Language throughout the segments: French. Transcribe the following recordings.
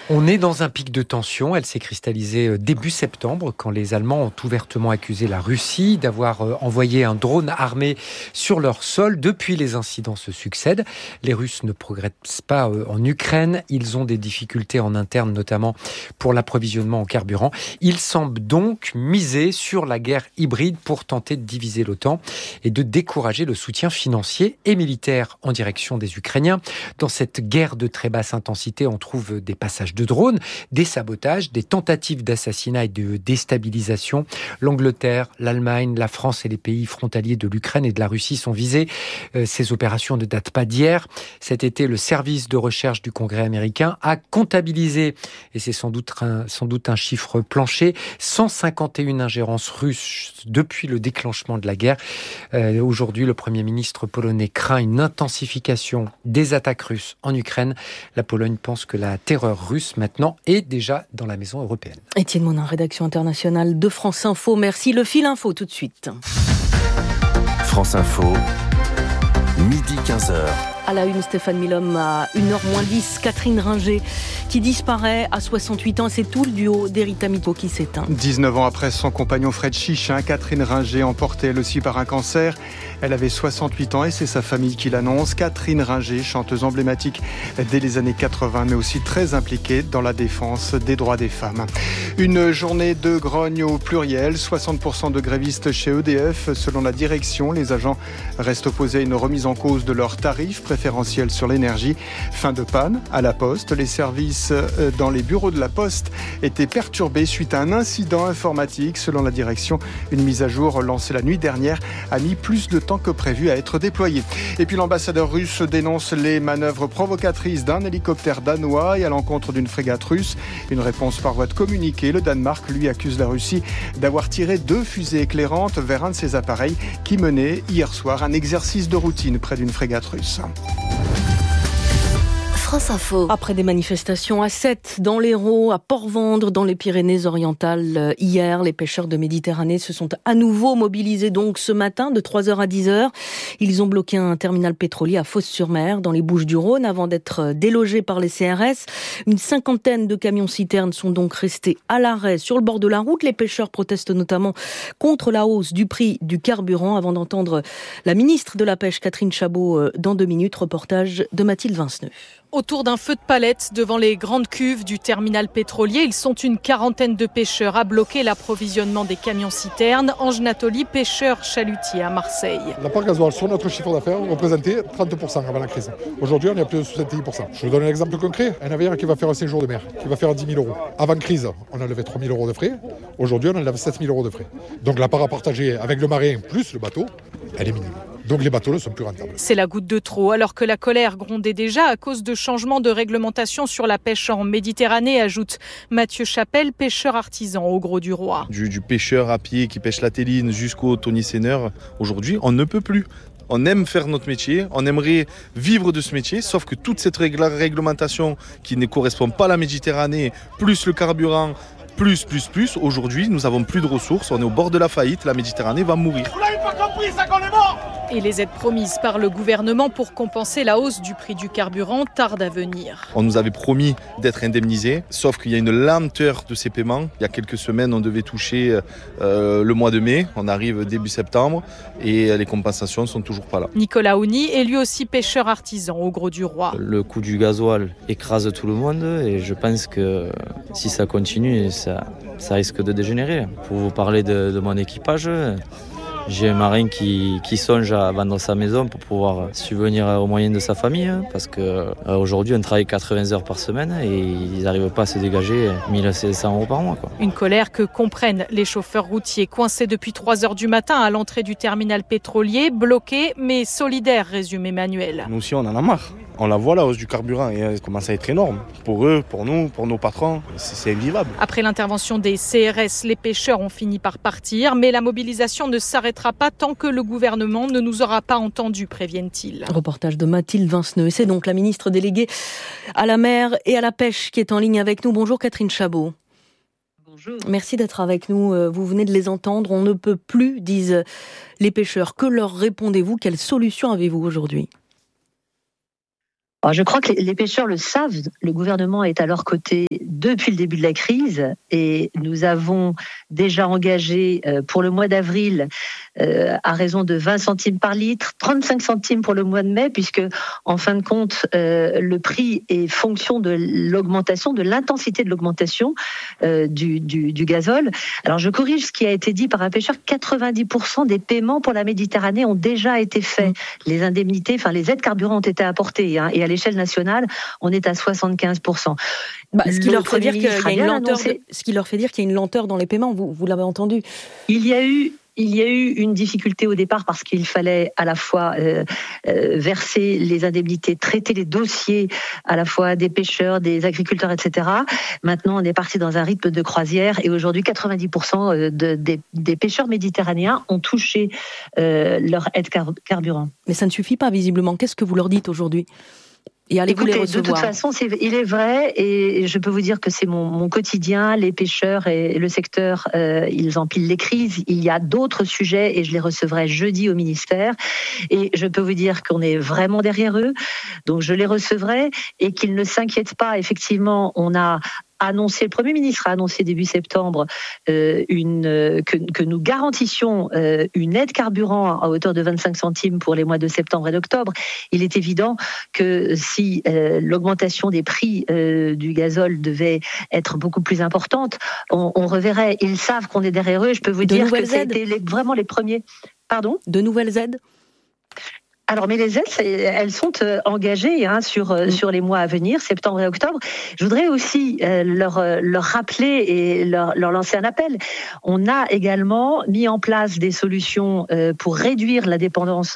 On est dans un pic de tension. Elle s'est cristallisée début septembre quand les Allemands ont ouvertement accusé la Russie d'avoir envoyé un drone armé sur leur sol. Depuis, les incidents se succèdent. Les Russes ne progressent pas en Ukraine. Ils ont des difficultés en interne, notamment pour l'approvisionnement en carburant. Ils semblent donc miser sur la guerre hybride pour tenter de diviser l'OTAN et de décourager le soutien financier et militaire en direction des Ukrainiens. Dans cette guerre de très basse intensité, on trouve des passages de drones, des sabotages, des tentatives d'assassinat et de déstabilisation. L'Angleterre, l'Allemagne, la France et les pays frontaliers de l'Ukraine et de la Russie sont visés. Ces opérations ne datent pas d'hier. Cet été, le service de recherche du Congrès américain a comptabilisé, et c'est sans doute un chiffre plancher, 151 ingérences russes depuis le déclenchement de la guerre. Aujourd'hui, le Premier ministre polonais craint une intensification des attaques russes en Ukraine. La Pologne pense que la terreur russe maintenant est déjà dans la maison européenne. Étienne Monin, rédaction internationale de France Info. Merci. Le fil info tout de suite. France Info, midi 15h. À la une, Stéphane Milhomme, à 1h-10, Catherine Ringer qui disparaît à 68 ans. C'est tout le duo d'Erita Mitto qui s'éteint. 19 ans après son compagnon Fred Chichin, Catherine Ringer, emportée elle aussi par un cancer. Elle avait 68 ans et c'est sa famille qui l'annonce. Catherine Ringer, chanteuse emblématique dès les années 80, mais aussi très impliquée dans la défense des droits des femmes. Une journée de grogne au pluriel, 60% de grévistes chez EDF. Selon la direction, les agents restent opposés à une remise en cause de leurs tarifs préférentiels sur l'énergie. Fin de panne à la Poste. Les services dans les bureaux de la Poste étaient perturbés suite à un incident informatique. Selon la direction, une mise à jour lancée la nuit dernière a mis plus de temps que prévu à être déployée. Et puis l'ambassadeur russe dénonce les manœuvres provocatrices d'un hélicoptère danois et à l'encontre d'une frégate russe. Une réponse par voie de communiqué. Le Danemark, lui, accuse la Russie d'avoir tiré 2 fusées éclairantes vers un de ses appareils qui menait hier soir un exercice de routine près d'une frégate russe. France Info. Après des manifestations à Sète, dans l'Hérault, à Port-Vendre, dans les Pyrénées-Orientales, hier, les pêcheurs de Méditerranée se sont à nouveau mobilisés donc ce matin de 3h à 10h. Ils ont bloqué un terminal pétrolier à Fos-sur-Mer, dans les Bouches-du-Rhône, avant d'être délogés par les CRS. Une cinquantaine de camions-citernes sont donc restés à l'arrêt sur le bord de la route. Les pêcheurs protestent notamment contre la hausse du prix du carburant. Avant d'entendre la ministre de la Pêche, Catherine Chabot, dans 2 minutes, reportage de Mathilde Vinceneux. Autour d'un feu de palette devant les grandes cuves du terminal pétrolier, ils sont une quarantaine de pêcheurs à bloquer l'approvisionnement des camions-citernes. Ange Nathalie, pêcheur chalutier à Marseille. L'apport gasoil sur notre chiffre d'affaires représentait 30% avant la crise. Aujourd'hui, on est à plus de 70%. Je vous donne un exemple concret. Un navire qui va faire un séjour de mer, qui va faire 10 000 euros. Avant crise, on enlevait 3 000 euros de frais. Aujourd'hui, on enlève 7 000 euros de frais. Donc l'apport à partager avec le marin plus le bateau, elle est minime. Donc les bateaux ne sont plus rentables. C'est la goutte de trop, alors que la colère grondait déjà à cause de changements de réglementation sur la pêche en Méditerranée, ajoute Mathieu Chapelle, pêcheur artisan au Gros du Roi. Du pêcheur à pied qui pêche la téline jusqu'au Tony Seineur, aujourd'hui on ne peut plus. On aime faire notre métier, on aimerait vivre de ce métier, sauf que toute cette réglementation qui ne correspond pas à la Méditerranée, plus le carburant, plus, aujourd'hui nous avons plus de ressources, on est au bord de la faillite, la Méditerranée va mourir. Vous l'avez pas compris, ça qu'on est mort! Et les aides promises par le gouvernement pour compenser la hausse du prix du carburant tardent à venir. On nous avait promis d'être indemnisés, sauf qu'il y a une lenteur de ces paiements. Il y a quelques semaines, on devait toucher le mois de mai, on arrive début septembre et les compensations ne sont toujours pas là. Nicolas Ouni est lui aussi pêcheur artisan au Gros du Roi. Le coût du gasoil écrase tout le monde et je pense que si ça continue, ça risque de dégénérer. Pour vous parler de mon équipage, j'ai un marin qui songe à vendre sa maison pour pouvoir subvenir aux moyens de sa famille, parce qu'aujourd'hui on travaille 80 heures par semaine et ils n'arrivent pas à se dégager 1 500 euros par mois. Une colère que comprennent les chauffeurs routiers coincés depuis 3h du matin à l'entrée du terminal pétrolier, bloqués mais solidaires, résume Emmanuel. Nous aussi on en a marre. On la voit la hausse du carburant et elle commence à être énorme. Pour eux, pour nous, pour nos patrons, c'est invivable. Après l'intervention des CRS, les pêcheurs ont fini par partir, mais la mobilisation ne s'arrêtera pas tant que le gouvernement ne nous aura pas entendus, préviennent-ils. Reportage de Mathilde Vinceneux. Et c'est donc la ministre déléguée à la mer et à la pêche qui est en ligne avec nous. Bonjour Catherine Chabot. Bonjour. Merci d'être avec nous. Vous venez de les entendre. On ne peut plus, disent les pêcheurs. Que leur répondez-vous ? Quelle solution avez-vous aujourd'hui ? Alors, je crois que les pêcheurs le savent, le gouvernement est à leur côté depuis le début de la crise et nous avons déjà engagé pour le mois d'avril à raison de 20 centimes par litre, 35 centimes pour le mois de mai, puisque en fin de compte, le prix est fonction de l'augmentation, de l'intensité de l'augmentation du gazole. Alors je corrige ce qui a été dit par un pêcheur, 90% des paiements pour la Méditerranée ont déjà été faits. Les indemnités, enfin les aides carburant ont été apportées, et à l'échelle nationale, on est à 75%. Ce qui leur fait dire qu'il y a une lenteur, ce qui leur fait dire qu'il y a une lenteur dans les paiements, vous l'avez entendu. Il y a eu une difficulté au départ parce qu'il fallait à la fois verser les indemnités, traiter les dossiers à la fois des pêcheurs, des agriculteurs, etc. Maintenant, on est parti dans un rythme de croisière et aujourd'hui, 90% des pêcheurs méditerranéens ont touché leur aide carburant. Mais ça ne suffit pas, visiblement. Qu'est-ce que vous leur dites aujourd'hui ? Et allez-vous les recevoir ? De toute façon, il est vrai, et je peux vous dire que c'est mon quotidien. Les pêcheurs et le secteur, ils empilent les crises. Il y a d'autres sujets et je les recevrai jeudi au ministère. Et je peux vous dire qu'on est vraiment derrière eux. Donc je les recevrai et qu'ils ne s'inquiètent pas. Effectivement, le Premier ministre a annoncé début septembre que nous garantissions une aide carburant à hauteur de 25 centimes pour les mois de septembre et d'octobre. Il est évident que si l'augmentation des prix du gazole devait être beaucoup plus importante, on reverrait. Ils savent qu'on est derrière eux. Je peux vous dire que c'était vraiment les premiers. Pardon ? De nouvelles aides ? Alors, mais les aides, elles sont engagées sur les mois à venir, septembre et octobre. Je voudrais aussi leur rappeler et leur lancer un appel. On a également mis en place des solutions pour réduire la dépendance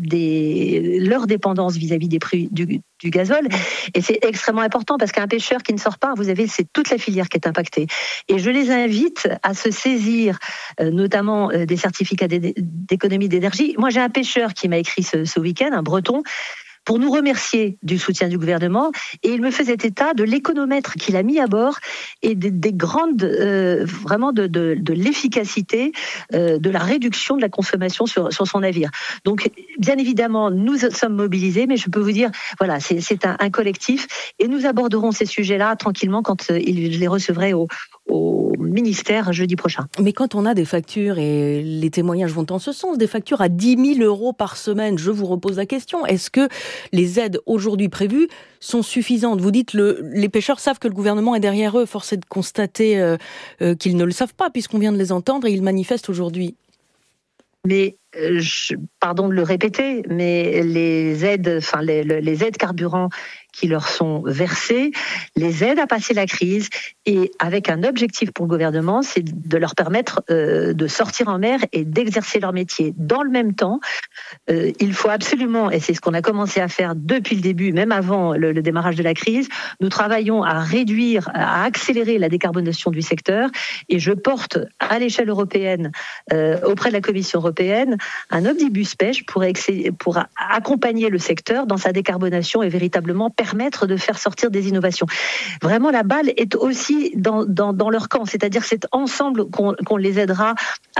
leur dépendance vis-à-vis des prix du gazole. Et c'est extrêmement important parce qu'un pêcheur qui ne sort pas, c'est toute la filière qui est impactée. Et je les invite à se saisir, notamment des certificats d'économie d'énergie. Moi, j'ai un pêcheur qui m'a écrit ce week-end, un Breton, pour nous remercier du soutien du gouvernement, et il me faisait état de l'économètre qu'il a mis à bord et des grandes, vraiment de l'efficacité, de la réduction de la consommation sur son navire. Donc, bien évidemment, nous sommes mobilisés, mais je peux vous dire, voilà, c'est un collectif, et nous aborderons ces sujets-là tranquillement quand je les recevrai au ministère jeudi prochain. Mais quand on a des factures, et les témoignages vont en ce sens, des factures à 10 000 euros par semaine, je vous repose la question, est-ce que les aides aujourd'hui prévues sont suffisantes ? Vous dites les pêcheurs savent que le gouvernement est derrière eux. Force est de constater qu'ils ne le savent pas, puisqu'on vient de les entendre et ils manifestent aujourd'hui. Mais pardon de le répéter, mais les aides, les aides carburant qui leur sont versées, les aident à passer la crise, et avec un objectif pour le gouvernement, c'est de leur permettre de sortir en mer et d'exercer leur métier. Dans le même temps, il faut absolument, et c'est ce qu'on a commencé à faire depuis le début, même avant le démarrage de la crise, nous travaillons à réduire, à accélérer la décarbonation du secteur, et je porte à l'échelle européenne, auprès de la Commission européenne, un omnibus pêche pour accompagner le secteur dans sa décarbonation et véritablement permettre de faire sortir des innovations. Vraiment, la balle est aussi dans leur camp, c'est-à-dire c'est ensemble qu'on les aidera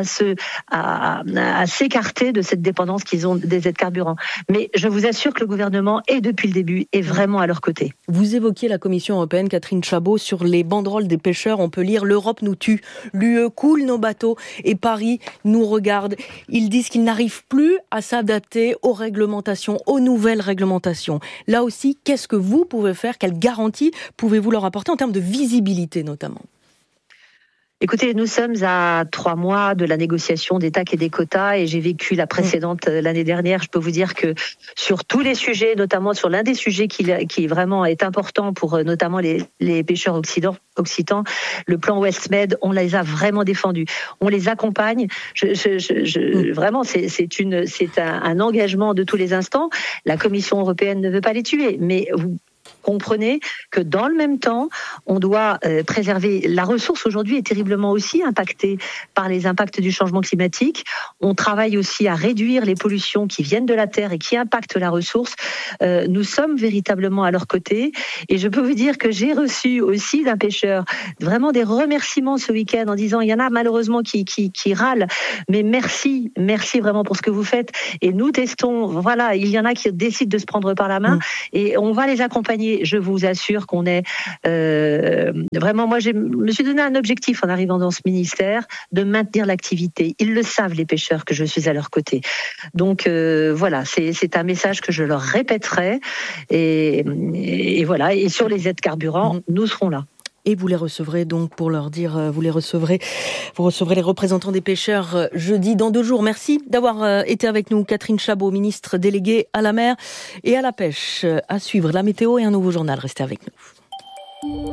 à s'écarter de cette dépendance qu'ils ont des aides carburants. Mais je vous assure que le gouvernement, et depuis le début, est vraiment à leur côté. Vous évoquiez la Commission européenne, Catherine Chabot, sur les banderoles des pêcheurs. On peut lire « L'Europe nous tue »,« l'UE coule nos bateaux » et « Paris nous regarde ». Ils disent qu'ils n'arrivent plus à s'adapter aux réglementations, aux nouvelles réglementations. Là aussi, qu'est-ce que vous pouvez faire ? Quelle garantie pouvez-vous leur apporter en termes de visibilité notamment ? Écoutez, nous sommes à 3 mois de la négociation des TAC et des quotas, et j'ai vécu la précédente l'année dernière. Je peux vous dire que sur tous les sujets, notamment sur l'un des sujets qui vraiment est important pour notamment les pêcheurs occitans, le plan Westmed, on les a vraiment défendus. On les accompagne. Vraiment, c'est un engagement de tous les instants. La Commission européenne ne veut pas les tuer, mais Comprenez que dans le même temps, on doit préserver. La ressource aujourd'hui est terriblement aussi impactée par les impacts du changement climatique. On travaille aussi à réduire les pollutions qui viennent de la terre et qui impactent la ressource. Nous sommes véritablement à leur côté. Et je peux vous dire que j'ai reçu aussi d'un pêcheur vraiment des remerciements ce week-end en disant, il y en a malheureusement qui râlent, mais merci vraiment pour ce que vous faites. Et nous testons, voilà, il y en a qui décident de se prendre par la main et on va les accompagner. Je vous assure qu'on est vraiment, moi je me suis donné un objectif en arrivant dans ce ministère, de maintenir l'activité. Ils le savent, les pêcheurs, que je suis à leur côté. Donc voilà, c'est un message que je leur répéterai et voilà, et sur les aides carburant, nous serons là. Et vous les recevrez donc pour leur dire, vous recevrez les représentants des pêcheurs jeudi dans 2 jours. Merci d'avoir été avec nous. Catherine Chabot, ministre déléguée à la mer et à la pêche. À suivre la météo et un nouveau journal. Restez avec nous.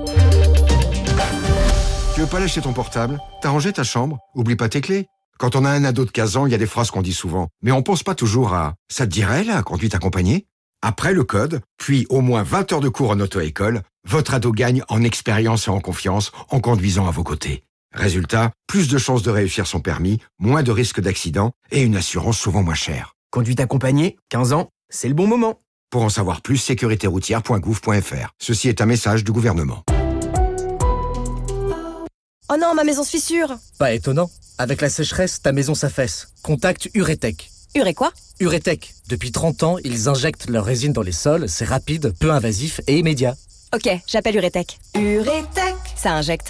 Tu veux pas lâcher ton portable? T'as rangé ta chambre? Oublie pas tes clés. Quand on a un ado de 15 ans, il y a des phrases qu'on dit souvent. Mais on pense pas toujours à « ça te dirait, la conduite accompagnée ?» Après le code, puis au moins 20 heures de cours en auto-école, votre ado gagne en expérience et en confiance en conduisant à vos côtés. Résultat, plus de chances de réussir son permis, moins de risques d'accident et une assurance souvent moins chère. Conduite accompagnée, 15 ans, c'est le bon moment. Pour en savoir plus, sécuritéroutière.gouv.fr. Ceci est un message du gouvernement. Oh non, ma maison se fissure. Pas étonnant. Avec la sécheresse, ta maison s'affaisse. Contacte Uretech. Uré quoi? Uretech. Depuis 30 ans, ils injectent leur résine dans les sols. C'est rapide, peu invasif et immédiat. Ok, j'appelle Uretech. Uretech, ça injecte.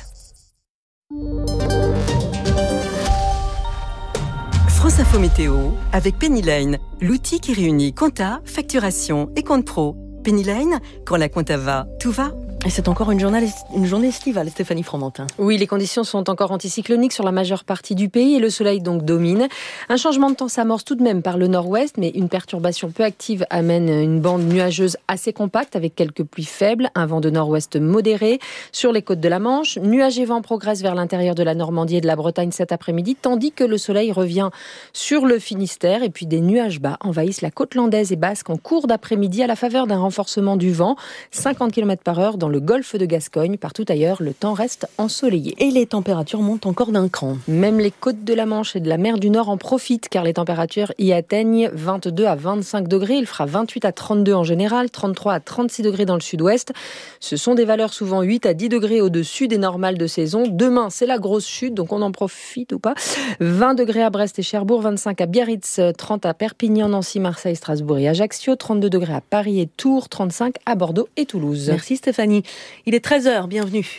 France Info Météo avec Penny Lane, l'outil qui réunit compta, facturation et compte pro. Penny Lane, quand la compta va, tout va. Et c'est encore une journée estivale, Stéphanie Fromentin. Oui, les conditions sont encore anticycloniques sur la majeure partie du pays et le soleil donc domine. Un changement de temps s'amorce tout de même par le nord-ouest, mais une perturbation peu active amène une bande nuageuse assez compacte avec quelques pluies faibles, un vent de nord-ouest modéré sur les côtes de la Manche. Nuages et vents progressent vers l'intérieur de la Normandie et de la Bretagne cet après-midi, tandis que le soleil revient sur le Finistère et puis des nuages bas envahissent la côte landaise et basque en cours d'après-midi à la faveur d'un renforcement du vent, 50 km/h dans le golfe de Gascogne. Partout ailleurs, le temps reste ensoleillé. Et les températures montent encore d'un cran. Même les côtes de la Manche et de la mer du Nord en profitent car les températures y atteignent 22 à 25 degrés. Il fera 28 à 32 en général, 33 à 36 degrés dans le sud-ouest. Ce sont des valeurs souvent 8 à 10 degrés au-dessus des normales de saison. Demain, c'est la grosse chute, donc on en profite ou pas. 20 degrés à Brest et Cherbourg, 25 à Biarritz, 30 à Perpignan, Nancy, Marseille, Strasbourg et Ajaccio, 32 degrés à Paris et Tours, 35 à Bordeaux et Toulouse. Merci Stéphanie. Il est 13h, bienvenue.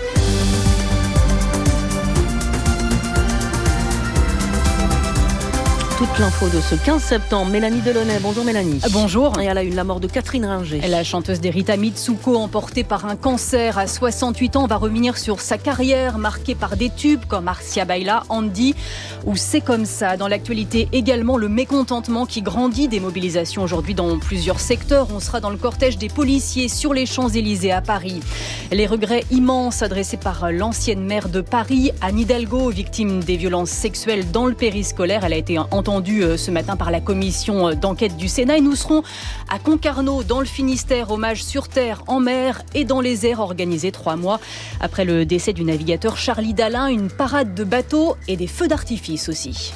Toute l'info de ce 15 septembre. Mélanie Delaunay. Bonjour Mélanie. Bonjour. Et à la une, la mort de Catherine Ringer. La chanteuse des Rita Mitsuko, emportée par un cancer à 68 ans, va revenir sur sa carrière marquée par des tubes comme Marcia Baila, Andy ou C'est comme ça. Dans l'actualité également, le mécontentement qui grandit, des mobilisations aujourd'hui dans plusieurs secteurs. On sera dans le cortège des policiers sur les Champs-Élysées à Paris. Les regrets immenses adressés par l'ancienne maire de Paris, Anne Hidalgo, victime des violences sexuelles dans le périscolaire. Elle a été entendue ce matin par la commission d'enquête du Sénat. Et nous serons à Concarneau, dans le Finistère, hommage sur terre, en mer et dans les airs, organisé 3 mois après le décès du navigateur Charlie Dalin. Une parade de bateaux et des feux d'artifice aussi.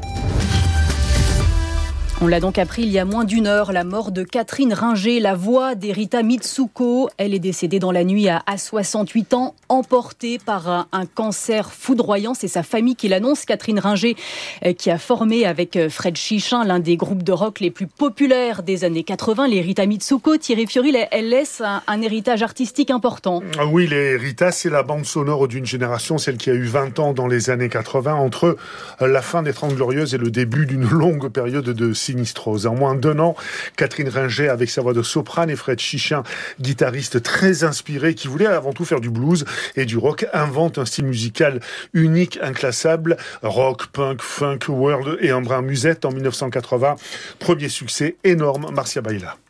On l'a donc appris il y a moins d'1 heure, la mort de Catherine Ringer, la voix des Rita Mitsuko. Elle est décédée dans la nuit à 68 ans, emportée par un cancer foudroyant. C'est sa famille qui l'annonce. Catherine Ringer, qui a formé avec Fred Chichin l'un des groupes de rock les plus populaires des années 80, les Rita Mitsuko. Thierry Fiori, elle laisse un héritage artistique important. Oui, les Rita, c'est la bande sonore d'une génération, celle qui a eu 20 ans dans les années 80, entre la fin des 30 Glorieuses et le début d'une longue période de sinistrose. En moins d'1 an, Catherine Ringer, avec sa voix de soprane, et Fred Chichin, guitariste très inspiré, qui voulait avant tout faire du blues et du rock, invente un style musical unique, inclassable, rock, punk, funk, world et un brin musette en 1980. Premier succès énorme, Marcia Baila.